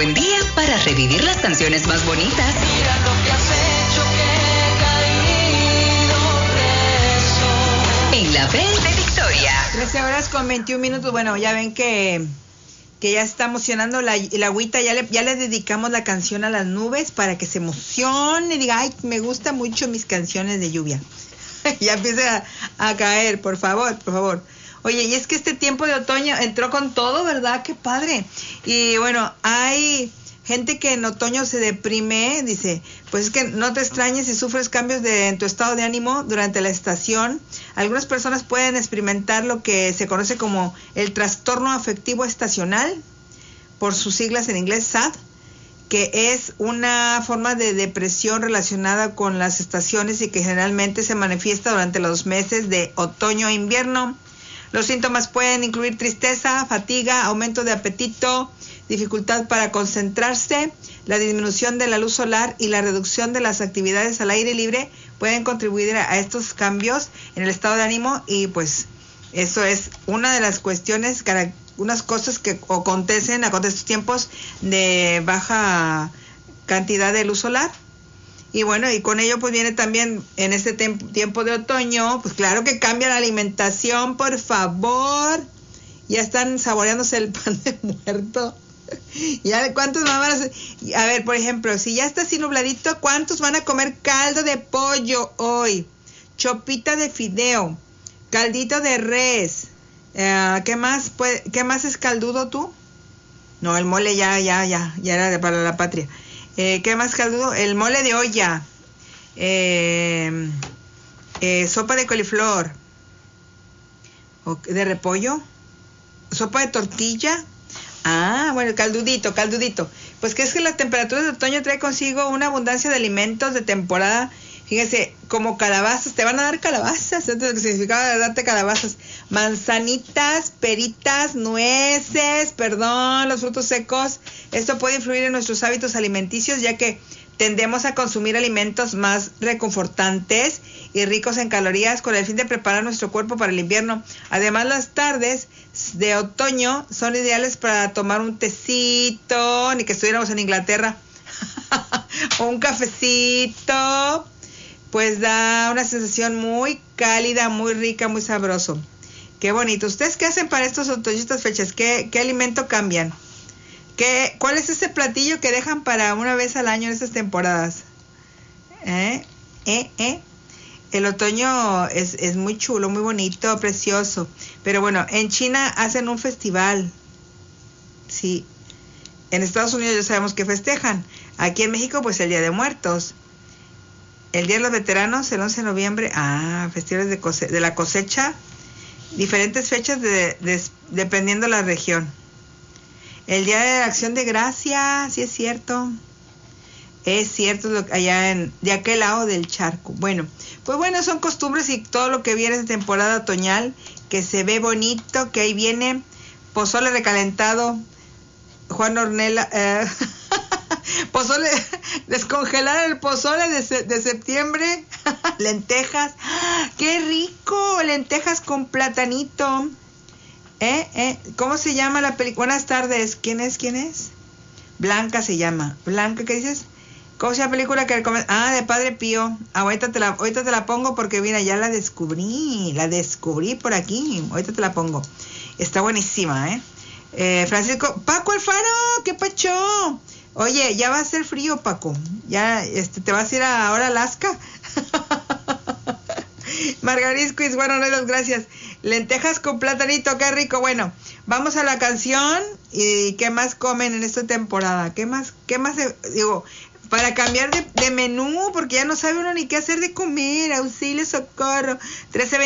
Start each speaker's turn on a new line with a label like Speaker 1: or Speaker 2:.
Speaker 1: buen día para revivir las canciones más bonitas.
Speaker 2: Mira lo que has hecho, que he caído preso.
Speaker 1: En la Belle de Victoria.
Speaker 3: 13 horas con 21 minutos. Bueno, ya ven que ya está emocionando la agüita. Ya le dedicamos la canción a las nubes para que se emocione y diga, ay, me gustan mucho mis canciones de lluvia. Ya empieza a caer, por favor. Oye, y es que este tiempo de otoño entró con todo, ¿verdad? ¡Qué padre! Y bueno, hay gente que en otoño se deprime, dice, pues es que no te extrañes si sufres cambios en tu estado de ánimo durante la estación. Algunas personas pueden experimentar lo que se conoce como el trastorno afectivo estacional, por sus siglas en inglés SAD, que es una forma de depresión relacionada con las estaciones y que generalmente se manifiesta durante los meses de otoño e invierno. Los síntomas pueden incluir tristeza, fatiga, aumento de apetito, dificultad para concentrarse, la disminución de la luz solar y la reducción de las actividades al aire libre pueden contribuir a estos cambios en el estado de ánimo, y pues eso es una de las cuestiones, unas cosas que acontecen estos tiempos de baja cantidad de luz solar. Y bueno, y con ello pues viene también en este tiempo de otoño, pues claro que cambia la alimentación, por favor. Ya están saboreándose el pan de muerto. Ya, ¿cuántos van a ver, por ejemplo, si ya está así nubladito, ¿cuántos van a comer caldo de pollo hoy? Chopita de fideo, caldito de res. ¿Qué más es caldudo tú? No, el mole ya era para la patria. ¿Qué más caldudo? El mole de olla, sopa de coliflor, de repollo, sopa de tortilla. Bueno, caldudito. Pues que es que las temperaturas de otoño trae consigo una abundancia de alimentos de temporada. Fíjense, como calabazas, te van a dar calabazas, esto es lo que significaba darte calabazas, manzanitas, peritas, nueces, los frutos secos. Esto puede influir en nuestros hábitos alimenticios, ya que tendemos a consumir alimentos más reconfortantes y ricos en calorías con el fin de preparar nuestro cuerpo para el invierno. Además, las tardes de otoño son ideales para tomar un tecito, ni que estuviéramos en Inglaterra, o un cafecito. Pues da una sensación muy cálida, muy rica, muy sabroso. Qué bonito. ¿Ustedes qué hacen para estas fechas? ¿Qué alimento cambian? ¿Cuál es ese platillo que dejan para una vez al año en estas temporadas? El otoño es muy chulo, muy bonito, precioso. Pero bueno, en China hacen un festival. Sí. En Estados Unidos ya sabemos que festejan. Aquí en México, pues el Día de Muertos. El Día de los Veteranos, el 11 de noviembre. Festivales de la cosecha. Diferentes fechas dependiendo la región. El Día de la Acción de Gracias, sí es cierto. Es cierto, allá de aquel lado del charco. Bueno, pues bueno, son costumbres y todo lo que viene de temporada otoñal, que se ve bonito, que ahí viene pozole recalentado, Juan Ornella, pozole, descongelar el pozole de septiembre, lentejas, ¡qué rico! Lentejas con platanito. ¿Cómo se llama la película? Buenas tardes, ¿quién es? Blanca se llama. Blanca, ¿qué dices? ¿Cómo se llama la película que de Padre Pío? Ahorita te la pongo porque mira, ya la descubrí por aquí. Ahorita te la pongo. Está buenísima, Francisco, Paco Alfaro, ¿qué pacho? Oye, ya va a ser frío, Paco. Ya, te vas a ir ahora a Alaska. Margarisquis, bueno, no, las gracias. Lentejas con platanito, qué rico. Bueno, vamos a la canción. ¿Y qué más comen en esta temporada? ¿Qué más digo, para cambiar de menú, porque ya no sabe uno ni qué hacer de comer? Auxilio, socorro. 13